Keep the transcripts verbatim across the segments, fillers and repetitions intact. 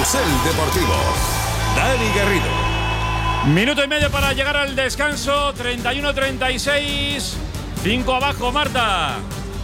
Carrusel Deportivo. Dani Garrido. Minuto y medio para llegar al descanso. treinta y uno treinta y seis. cinco abajo, Marta.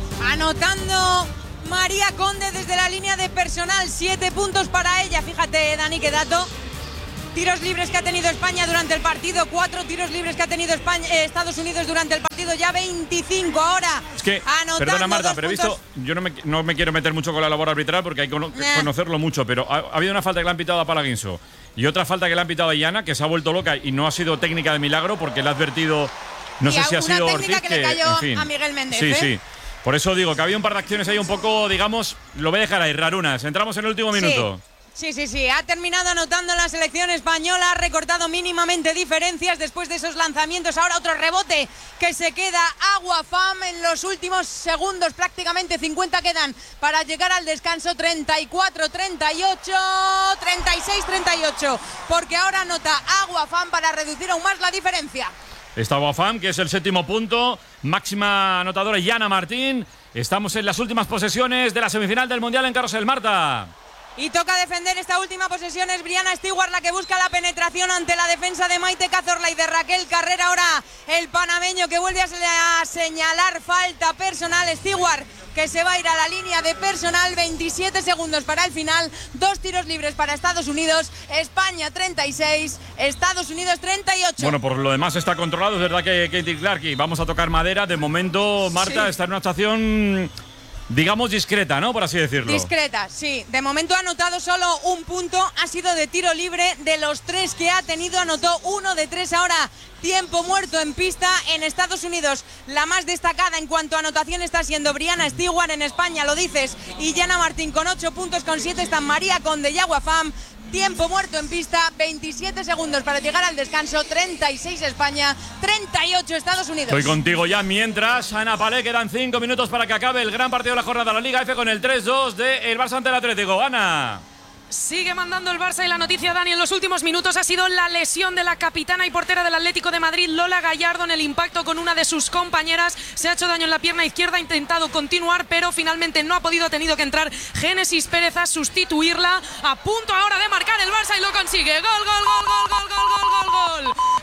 Anotando María Conde desde la línea de personal. Siete puntos para ella. Fíjate, Dani, qué dato. Tiros libres que ha tenido España durante el partido. Cuatro tiros libres que ha tenido España, eh, Estados Unidos durante el partido. Ya veinticinco ahora. Es que, perdona, Marta, pero he visto, yo no me, no me quiero meter mucho con la labor arbitral porque hay que cono- eh. conocerlo mucho, pero ha, ha habido una falta que le han pitado a Palaguinso y otra falta que le han pitado a Iana, que se ha vuelto loca y no ha sido técnica de milagro porque le ha advertido, no y sé si ha sido Ortiz, que, que le cayó en fin, a Miguel Méndez. Sí, ¿eh? sí. Por eso digo que había un par de acciones ahí un poco, digamos, lo voy a dejar ahí, rarunas. Entramos en el último minuto. Sí. Sí, sí, sí, ha terminado anotando la selección española, ha recortado mínimamente diferencias después de esos lanzamientos. Ahora otro rebote que se queda Aguafam en los últimos segundos, prácticamente cincuenta quedan para llegar al descanso. Treinta y cuatro treinta y ocho, treinta y seis treinta y ocho, porque ahora anota Aguafam para reducir aún más la diferencia. Está Aguafam, que es el séptimo punto, máxima anotadora Iana Martín. Estamos en las últimas posesiones de la semifinal del Mundial en Carrusel, Marta. Y toca defender esta última posesión. Es Brianna Stewart la que busca la penetración ante la defensa de Maite Cazorla y de Raquel Carrera. Ahora el panameño que vuelve a señalar falta personal. Stewart que se va a ir a la línea de personal. veintisiete segundos para el final. Dos tiros libres para Estados Unidos. España treinta y seis, Estados Unidos treinta y ocho. Bueno, por lo demás está controlado. Es verdad que Katie Clark, y vamos a tocar madera. De momento, Marta, sí, está en una estación, digamos, discreta, ¿no? Por así decirlo. Discreta, sí. De momento ha anotado solo un punto. Ha sido de tiro libre. De los tres que ha tenido, anotó uno de tres. Ahora, tiempo muerto en pista en Estados Unidos. La más destacada en cuanto a anotación está siendo Brianna Stewart. En España, lo dices, y Iana Martín con ocho puntos. Con siete están María Conde y Aguafam. Tiempo muerto en pista, veintisiete segundos para llegar al descanso. Treinta y seis España, treinta y ocho Estados Unidos. Estoy contigo ya. Mientras, Ana Palé, quedan cinco minutos para que acabe el gran partido de la jornada de la Liga F con el tres dos de el Barça ante el Atlético. Ana. Sigue mandando el Barça y la noticia, Dani, en los últimos minutos ha sido la lesión de la capitana y portera del Atlético de Madrid, Lola Gallardo, en el impacto con una de sus compañeras. Se ha hecho daño en la pierna izquierda, ha intentado continuar, pero finalmente no ha podido, ha tenido que entrar Génesis Pérez a sustituirla. A punto ahora de marcar el Barça y lo consigue. Gol, gol, gol, gol, gol, gol, gol, gol, gol.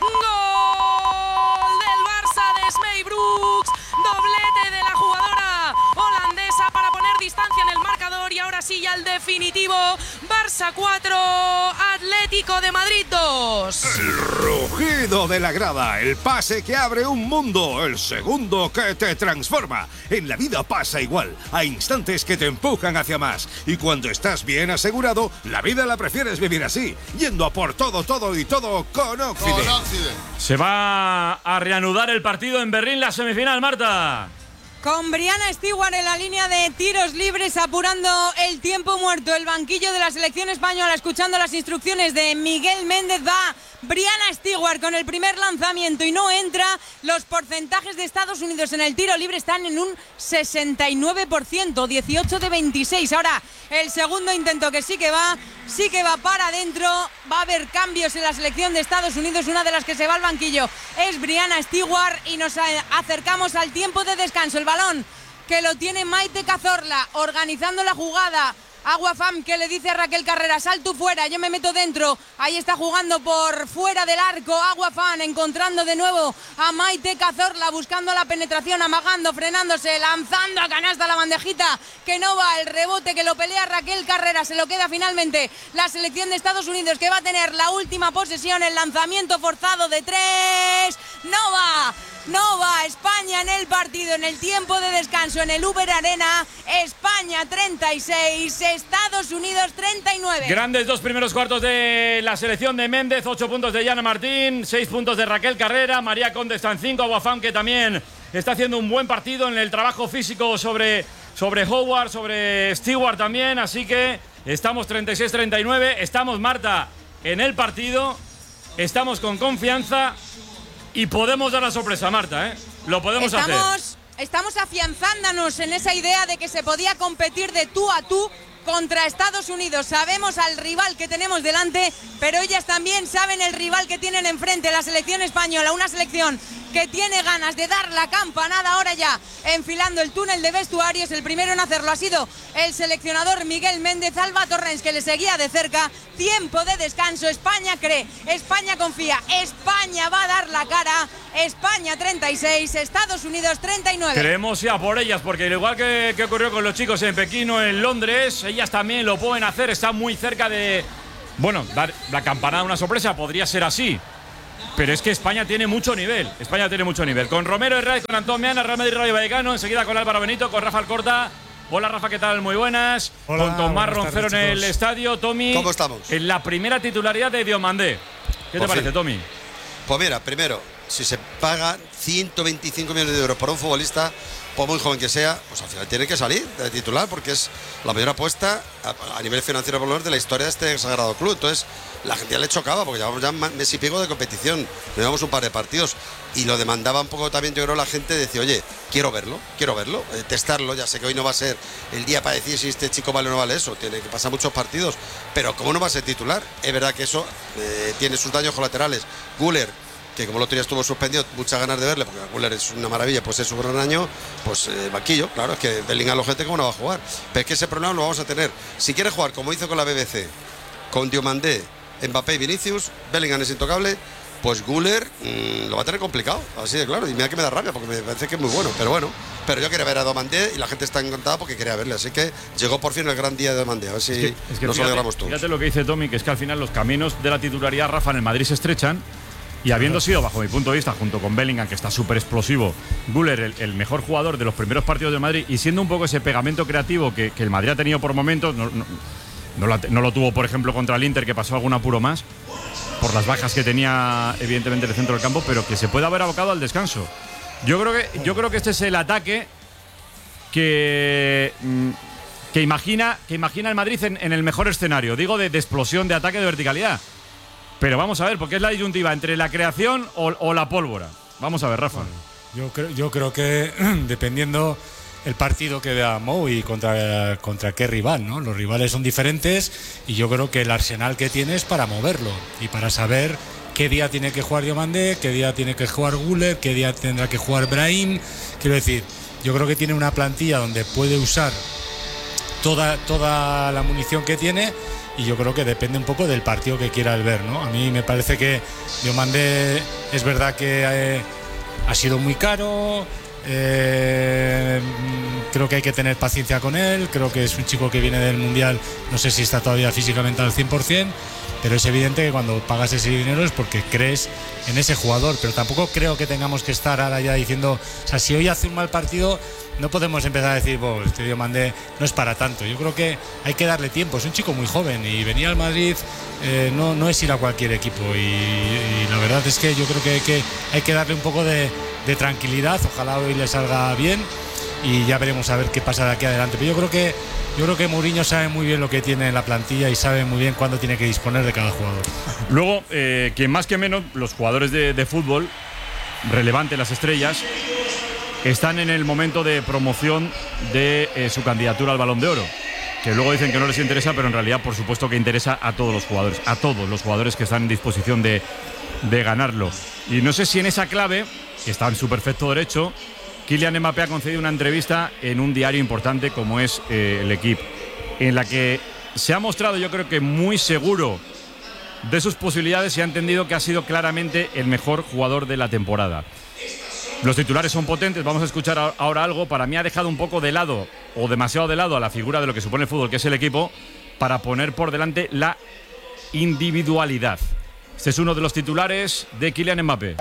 Gol del Barça de Smey Brooks. Doblete de la jugadora holandesa para poner distancia en el marcador. Y ahora sí, ya el definitivo. Barça cuatro, Atlético de Madrid dos. El rugido de la grada, el pase que abre un mundo, el segundo que te transforma. En la vida pasa igual, hay instantes que te empujan hacia más. Y cuando estás bien asegurado, la vida la prefieres vivir así, yendo a por todo, todo y todo con Oxide. Con Oxide. Se va a reanudar el partido en Berlín, la semifinal, Marta. Con Brianna Stewart en la línea de tiros libres, apurando el tiempo muerto. El banquillo de la selección española, escuchando las instrucciones de Miguel Méndez. Va Brianna Stewart con el primer lanzamiento y no entra. Los porcentajes de Estados Unidos en el tiro libre están en un sesenta y nueve por ciento, dieciocho de veintiséis. Ahora el segundo intento, que sí que va, sí que va para adentro. Va a haber cambios en la selección de Estados Unidos. Una de las que se va al banquillo es Brianna Stewart y nos acercamos al tiempo de descanso. El balón que lo tiene Maite Cazorla, organizando la jugada. Aguafam que le dice a Raquel Carrera: sal tú fuera, yo me meto dentro. Ahí está jugando por fuera del arco Aguafam, encontrando de nuevo a Maite Cazorla, buscando la penetración, amagando, frenándose, lanzando a canasta la bandejita, que no va. El rebote que lo pelea Raquel Carrera, se lo queda finalmente la selección de Estados Unidos, que va a tener la última posesión. El lanzamiento forzado de tres, no va. No va. España en el partido, en el tiempo de descanso, en el Uber Arena. España treinta y seis, Estados Unidos treinta y nueve. Grandes dos primeros cuartos de la selección de Méndez. Ocho puntos de Iana Martín, seis puntos de Raquel Carrera. María Conde está en cinco. Aguafam, que también está haciendo un buen partido en el trabajo físico sobre, sobre Howard, sobre Stewart también. Así que estamos treinta y seis treinta y nueve. Estamos, Marta, en el partido. Estamos con confianza. Y podemos dar la sorpresa, Marta, ¿eh? Lo podemos estamos, hacer. Estamos afianzándonos en esa idea de que se podía competir de tú a tú contra Estados Unidos. Sabemos al rival que tenemos delante, pero ellas también saben el rival que tienen enfrente, la selección española. Una selección que tiene ganas de dar la campanada ahora ya, enfilando el túnel de vestuarios. El primero en hacerlo ha sido el seleccionador Miguel Méndez. Alba Torrens, que le seguía de cerca. Tiempo de descanso. España cree, España confía, España va a dar la cara. España treinta y seis, Estados Unidos treinta y nueve. Creemos ya por ellas, porque al igual que, que ocurrió con los chicos en Pekín o en Londres, ellas también lo pueden hacer. Están muy cerca de, bueno, dar la campanada, una sorpresa, podría ser así. Pero es que España tiene mucho nivel. España tiene mucho nivel. Con Romero Herrera, con Antón Meana, Real Madrid, Rayo Vallecano. Enseguida con Álvaro Benito, con Rafa Alcorta. Hola Rafa, ¿qué tal? Muy buenas. Hola, con Tomás Roncero tardes, en el estadio. Tommy, ¿cómo estamos? En la primera titularidad de Diomandé. ¿Qué Por te parece, fin. Tommy? Pues mira, primero, si se pagan ciento veinticinco millones de euros por un futbolista, por muy joven que sea, pues al final tiene que salir de titular, porque es la mayor apuesta a, a nivel financiero por lo menos de la historia de este sagrado club. Entonces la gente ya le chocaba, porque llevamos ya un mes y pico de competición, llevamos un par de partidos, y lo demandaba un poco también. Yo creo la gente decía, oye, quiero verlo, quiero verlo, eh, testarlo. Ya sé que hoy no va a ser el día para decir si este chico vale o no vale eso, tiene que pasar muchos partidos, pero ¿cómo no va a ser titular? Es verdad que eso eh, tiene sus daños colaterales. Güler, que como el otro día estuvo suspendido, muchas ganas de verle, porque Güler es una maravilla, pues es un gran año, pues eh, banquillo, claro, es que Bellingham, gente, ¿cómo no va a jugar? Pero es que ese problema lo vamos a tener. Si quiere jugar, como hizo con la B B C, con Diomandé, Mbappé y Vinicius, Bellingham es intocable, pues Güler mmm, lo va a tener complicado, así de claro. Y mira que me da rabia, porque me parece que es muy bueno, pero bueno. Pero yo quería ver a Diomandé y la gente está encantada porque quería verle, así que llegó por fin el gran día de Diomandé, a ver si es que, es que nos fíjate, alegramos todos. Fíjate lo que dice Tommy, que es que al final los caminos de la titularidad, Rafa, en el Madrid se estrechan. Y habiendo sido, bajo mi punto de vista, junto con Bellingham, que está súper explosivo, Güler el, el mejor jugador de los primeros partidos del Madrid, y siendo un poco ese pegamento creativo que, que el Madrid ha tenido por momentos, no, no, no, lo, no lo tuvo, por ejemplo, contra el Inter, que pasó algún apuro más, por las bajas que tenía, evidentemente, el centro del campo, pero que se puede haber abocado al descanso. Yo creo que, yo creo que este es el ataque que, que, imagina, que imagina el Madrid en, en el mejor escenario. Digo, de, de explosión, de ataque, de verticalidad. Pero vamos a ver, porque es la disyuntiva entre la creación o, o la pólvora. Vamos a ver, Rafa. Bueno, yo, creo, yo creo que dependiendo el partido que vea Mou y contra, contra qué rival, ¿no? Los rivales son diferentes y yo creo que el arsenal que tiene es para moverlo y para saber qué día tiene que jugar Diomandé, qué día tiene que jugar Güler, qué día tendrá que jugar Brahim. Quiero decir, yo creo que tiene una plantilla donde puede usar toda, toda la munición que tiene. Y yo creo que depende un poco del partido que quiera el ver, ¿no? A mí me parece que Diomandé es verdad que eh, ha sido muy caro, eh, creo que hay que tener paciencia con él, creo que es un chico que viene del Mundial, no sé si está todavía físicamente al cien por ciento, pero es evidente que cuando pagas ese dinero es porque crees en ese jugador, pero tampoco creo que tengamos que estar ahora ya diciendo, o sea, si hoy hace un mal partido, no podemos empezar a decir, bueno, este Diomandé no es para tanto. Yo creo que hay que darle tiempo, es un chico muy joven y venir al Madrid eh, no, no es ir a cualquier equipo y, y la verdad es que yo creo que hay que, hay que darle un poco de, de tranquilidad, ojalá hoy le salga bien y ya veremos a ver qué pasa de aquí adelante. Pero yo creo que Yo creo que Mourinho sabe muy bien lo que tiene en la plantilla y sabe muy bien cuándo tiene que disponer de cada jugador. Luego, eh, que más que menos, los jugadores de, de fútbol, relevante las estrellas, están en el momento de promoción de eh, su candidatura al Balón de Oro. Que luego dicen que no les interesa, pero en realidad, por supuesto, que interesa a todos los jugadores, a todos los jugadores que están en disposición de, de ganarlo. Y no sé si en esa clave, que está en su perfecto derecho, Kylian Mbappé ha concedido una entrevista en un diario importante como es eh, El Equipo, en la que se ha mostrado, yo creo que muy seguro de sus posibilidades y ha entendido que ha sido claramente el mejor jugador de la temporada. Los titulares son potentes, vamos a escuchar ahora algo. Para mí ha dejado un poco de lado, o demasiado de lado, a la figura de lo que supone el fútbol, que es el equipo, para poner por delante la individualidad. Este es uno de los titulares de Kylian Mbappé.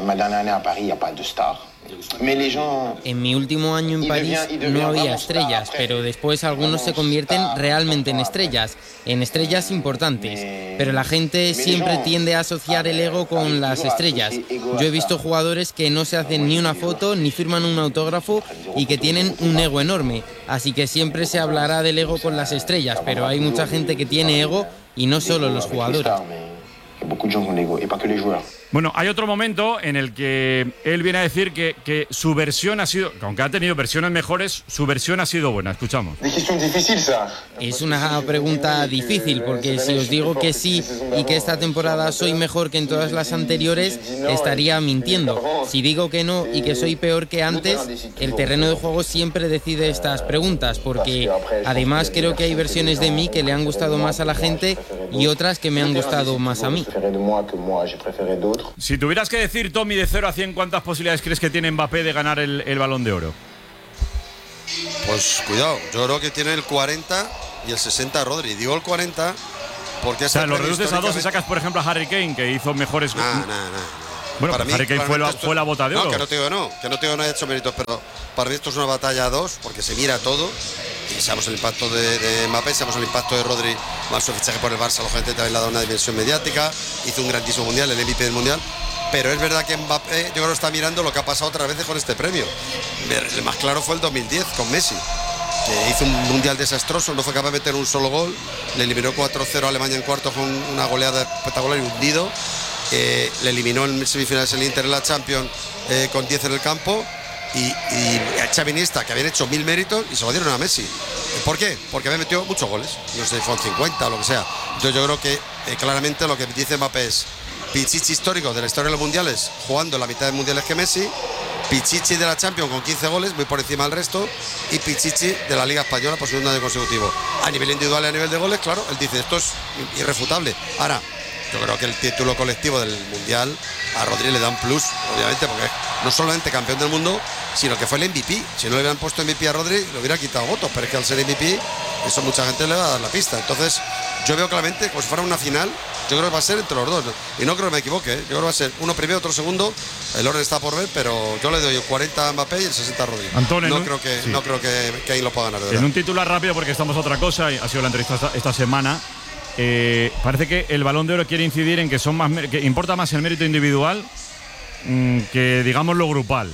En mi último año en París no había estrellas, pero después algunos se convierten realmente en estrellas, en estrellas importantes. Pero la gente siempre tiende a asociar el ego con las estrellas. Yo he visto jugadores que no se hacen ni una foto, ni firman un autógrafo y que tienen un ego enorme. Así que siempre se hablará del ego con las estrellas, pero hay mucha gente que tiene ego y no solo los jugadores. Beaucoup de gens ont l'ego et pas que les joueurs. Bueno, hay otro momento en el que él viene a decir que, que su versión ha sido, aunque ha tenido versiones mejores, su versión ha sido buena. Escuchamos. Es una pregunta difícil, porque si os digo que sí y que esta temporada soy mejor que en todas las anteriores, estaría mintiendo. Si digo que no y que soy peor que antes, el terreno de juego siempre decide estas preguntas, porque además creo que hay versiones de mí que le han gustado más a la gente y otras que me han gustado más a mí. Si tuvieras que decir, Tommy, de cero a cien, ¿cuántas posibilidades crees que tiene Mbappé de ganar el, el Balón de Oro? Pues cuidado, yo creo que tiene el cuarenta y el sesenta Rodri. Digo el cuarenta porque... O sea, lo reduces a dos y sacas, por ejemplo, a Harry Kane, que hizo mejores... Nah, nah, nah. Bueno, para pues mí, Harry Kane fue la, esto, fue la bota de oro. No, que no te digo no, que no te digo no he hecho méritos, pero para mí esto es una batalla a dos, porque se mira todo. Y sabemos el impacto de, de Mbappé, sabemos el impacto de Rodri, más su fichaje por el Barça, lógicamente también le ha dado una dimensión mediática, hizo un grandísimo mundial, el M V P del mundial. Pero es verdad que Mbappé, yo creo que está mirando lo que ha pasado otras veces con este premio. El más claro fue el dos mil diez con Messi, que hizo un mundial desastroso, no fue capaz de meter un solo gol, le eliminó cuatro cero a Alemania en cuartos con una goleada espectacular y hundido. Eh, le eliminó en semifinales el Inter en la Champions eh, con diez en el campo y, y a Xavi Iniesta, que habían hecho mil méritos y se lo dieron a Messi. ¿Por qué? Porque había metido muchos goles, no sé, con cincuenta o lo que sea. Entonces yo creo que eh, claramente lo que dice Mbappé es Pichichi histórico de la historia de los mundiales, jugando la mitad de mundiales que Messi, Pichichi de la Champions con quince goles, muy por encima del resto, y Pichichi de la Liga Española por segundo año consecutivo. A nivel individual y a nivel de goles, claro, él dice, esto es irrefutable. Ahora, yo creo que el título colectivo del Mundial a Rodri le da un plus, obviamente, porque no solamente campeón del mundo, sino que fue el M V P. Si no le hubieran puesto M V P a Rodri, le hubiera quitado votos, pero es que al ser M V P, eso mucha gente le va a dar la pista. Entonces, yo veo claramente, como si fuera una final, yo creo que va a ser entre los dos. Y no creo que me equivoque, ¿eh? Yo creo que va a ser uno primero, otro segundo. El orden está por ver, pero yo le doy el cuarenta a Mbappé y el sesenta a Rodri. Antonio, no, ¿no? creo que, sí. no creo que, que ahí lo pueda ganar. De verdad. En un titular rápido, porque estamos a otra cosa, y ha sido la entrevista esta, esta semana. Eh, parece que el Balón de Oro quiere incidir en que son más que importa más el mérito individual mmm, que digamos lo grupal.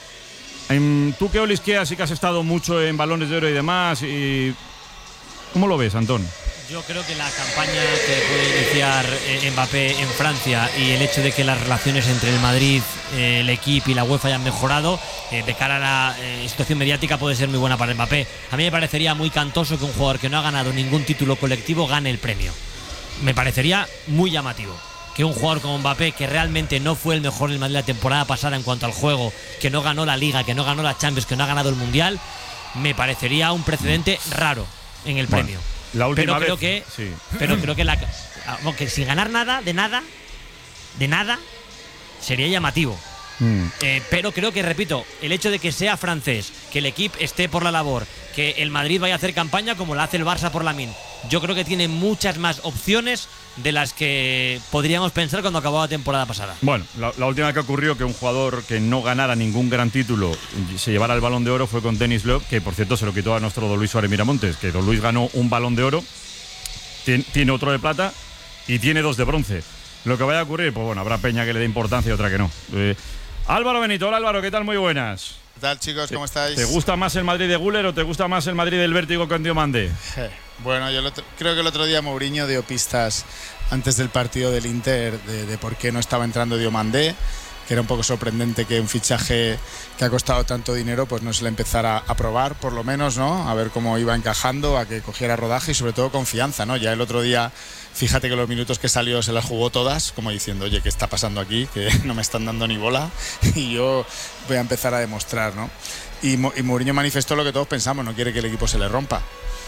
En, tú que olisqueas y que has estado mucho en Balones de Oro y demás, y ¿cómo lo ves, Antón? Yo creo que la campaña que puede iniciar eh, Mbappé en Francia y el hecho de que las relaciones entre el Madrid, eh, el equipo y la UEFA hayan mejorado eh, de cara a la eh, situación mediática puede ser muy buena para Mbappé. A mí me parecería muy cantoso que un jugador que no ha ganado ningún título colectivo gane el premio. Me parecería muy llamativo que un jugador como Mbappé, que realmente no fue el mejor del Madrid la temporada pasada en cuanto al juego, que no ganó la Liga, que no ganó la Champions, que no ha ganado el Mundial, me parecería un precedente raro en el premio. Bueno. La última pero creo vez, que sí. pero creo que la aunque sin ganar nada de nada de nada sería llamativo. Mm. Eh, pero creo que, repito, el hecho de que sea francés, que el equipo esté por la labor, que el Madrid vaya a hacer campaña como la hace el Barça por Lamine, yo creo que tiene muchas más opciones de las que podríamos pensar cuando acabó la temporada pasada. Bueno, la, la última que ocurrió que un jugador que no ganara ningún gran título se llevara el Balón de Oro fue con Denis Love, que por cierto se lo quitó a nuestro Don Luis Suárez Miramontes, que Don Luis ganó un Balón de Oro, tiene, tiene otro de plata y tiene dos de bronce. Lo que vaya a ocurrir, pues bueno, habrá peña que le dé importancia y otra que no. Eh, Álvaro Benito, hola Álvaro, ¿qué tal? Muy buenas. ¿Qué tal, chicos? ¿Cómo estáis? ¿Te gusta más el Madrid de Güler o te gusta más el Madrid del Vértigo con Diomandé? Bueno, yo otro, creo que el otro día Mourinho dio pistas antes del partido del Inter de, de por qué no estaba entrando Diomandé, que era un poco sorprendente que un fichaje que ha costado tanto dinero pues no se le empezara a probar, por lo menos, ¿no? A ver cómo iba encajando, a que cogiera rodaje y sobre todo confianza, ¿no? Ya el otro día, fíjate que los minutos que salió se las jugó todas, como diciendo, oye, ¿qué está pasando aquí? Que no me están dando ni bola y yo voy a empezar a demostrar, ¿no? Y, y Mourinho manifestó lo que todos pensamos, no quiere que el equipo se le rompa.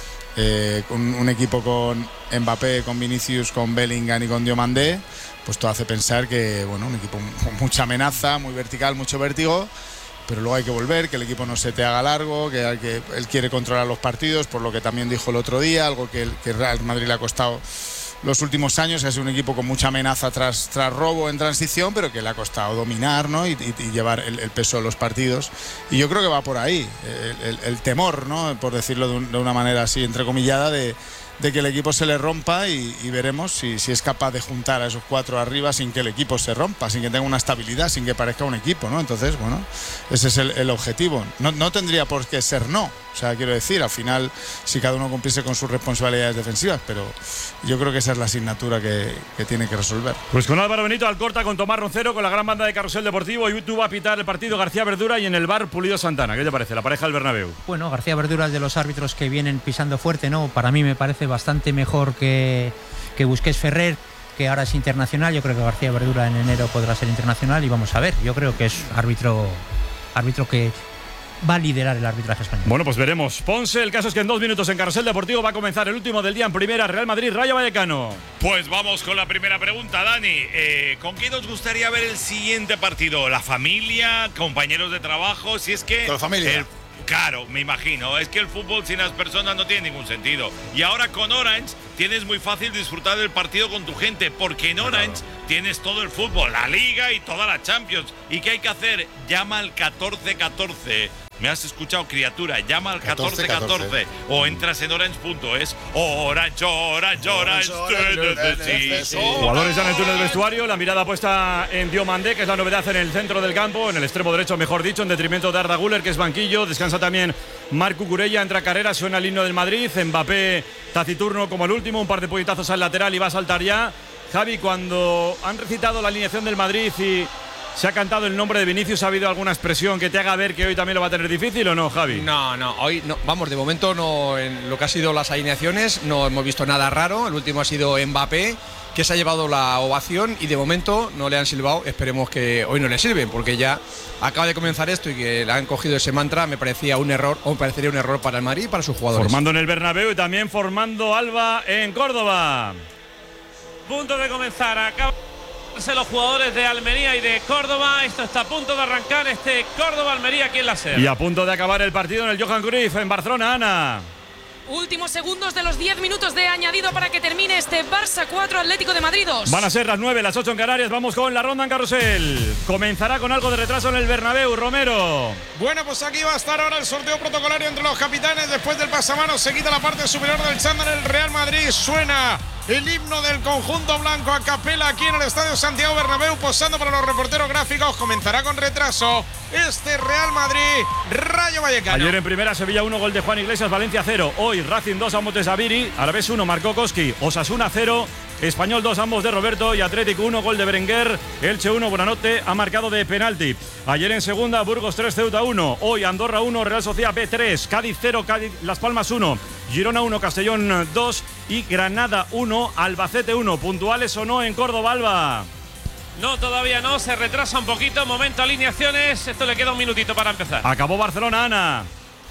Eh, un, un equipo con Mbappé, con Vinicius, con Bellingham y con Diomandé, pues todo hace pensar que, bueno, un equipo con mucha amenaza, muy vertical, mucho vértigo, pero luego hay que volver, que el equipo no se te haga largo, que, hay que él quiere controlar los partidos, por lo que también dijo el otro día, algo que, que Real Madrid le ha costado los últimos años, ha sido un equipo con mucha amenaza tras, tras robo en transición, pero que le ha costado dominar, ¿no? y, y, y llevar el, el peso de los partidos. Y yo creo que va por ahí, el, el, el temor, ¿no? Por decirlo de, un, de una manera así entrecomillada, de, de que el equipo se le rompa y, y veremos si, si es capaz de juntar a esos cuatro arriba sin que el equipo se rompa, sin que tenga una estabilidad, sin que parezca un equipo, ¿no? Entonces, bueno, ese es el, el objetivo. No, no tendría por qué ser no. O sea, quiero decir, al final, si cada uno cumpliese con sus responsabilidades defensivas, pero yo creo que esa es la asignatura que, que tiene que resolver. Pues con Álvaro Benito Alcorta, con Tomás Roncero, con la gran banda de Carrusel Deportivo, y tú va a pitar el partido García Verdura y en el bar Pulido Santana. ¿Qué te parece? La pareja del Bernabéu. Bueno, García Verdura es de los árbitros que vienen pisando fuerte, ¿no? Para mí me parece bastante mejor que, que Busquets Ferrer, que ahora es internacional. Yo creo que García Verdura en enero podrá ser internacional y vamos a ver. Yo creo que es árbitro, árbitro que va a liderar el arbitraje español. Bueno, pues veremos. Ponce, el caso es que en dos minutos en Carrusel Deportivo va a comenzar el último del día en primera, Real Madrid, Rayo Vallecano. Pues vamos con la primera pregunta, Dani. Eh, ¿Con quién os gustaría ver el siguiente partido? ¿La familia? ¿Compañeros de trabajo? Si es que... Con la familia. El, claro, me imagino. Es que el fútbol sin las personas no tiene ningún sentido. Y ahora con Orange tienes muy fácil disfrutar del partido con tu gente, porque en Orange tienes todo el fútbol, la Liga y toda la Champions. ¿Y qué hay que hacer? Llama al catorce catorce. ¿Me has escuchado, criatura? Llama al catorce catorce o entras en orange punto es. Orange, Orange, Orange. Jugadores ya en el túnel del vestuario, la mirada puesta en Diomandé, que es la novedad en el centro del campo, en el extremo derecho, mejor dicho, en detrimento de Arda Güler, que es banquillo. Descansa también Marc Cucurella, entra Carrera, suena el himno del Madrid. Mbappé taciturno como el último, un par de puñetazos al lateral y va a saltar ya. Javi, cuando han recitado la alineación del Madrid y se ha cantado el nombre de Vinicius, ¿ha habido alguna expresión que te haga ver que hoy también lo va a tener difícil o no, Javi? No, no, hoy no, vamos, de momento no, en lo que ha sido las alineaciones no hemos visto nada raro. El último ha sido Mbappé, que se ha llevado la ovación y de momento no le han silbado. Esperemos que hoy no le sirven, porque ya acaba de comenzar esto y que le han cogido ese mantra me parecía un error, o me parecería un error para el Madrid y para sus jugadores. Formando en el Bernabéu y también formando Alba en Córdoba. Punto de comenzar, acaba los jugadores de Almería y de Córdoba. Esto está a punto de arrancar, este Córdoba-Almería aquí en la SER. Y a punto de acabar el partido en el Johan Cruyff en Barcelona, Ana. Últimos segundos de los diez minutos de añadido para que termine este Barça cuatro, Atlético de Madrid dos. Van a ser las nueve, las ocho en Canarias. Vamos con la ronda en Carrusel. Comenzará con algo de retraso en el Bernabéu, Romero. Bueno, pues aquí va a estar ahora el sorteo protocolario entre los capitanes. Después del pasamanos se quita la parte superior del chándal el Real Madrid. Suena el himno del conjunto blanco a capela aquí en el Estadio Santiago Bernabéu, posando para los reporteros gráficos. Comenzará con retraso este Real Madrid, Rayo Vallecano. Ayer en primera, Sevilla uno, gol de Juan Iglesias, Valencia cero. Hoy Racing dos, ambos de Sabiri. Alavés uno, marcó Koski. Osasuna cero. Español dos, ambos de Roberto. Y Atlético uno, gol de Berenguer. Elche uno, Buenanote ha marcado de penalti. Ayer en segunda, Burgos tres, Ceuta uno. Hoy Andorra uno, Real Sociedad B tres. Cádiz cero, Cádiz, Las Palmas uno. Girona uno, Castellón dos. Y Granada uno, Albacete uno. ¿Puntuales o no en Córdoba, Alba? No, todavía no, se retrasa un poquito. Momento alineaciones, esto le queda un minutito para empezar. Acabó Barcelona, Ana.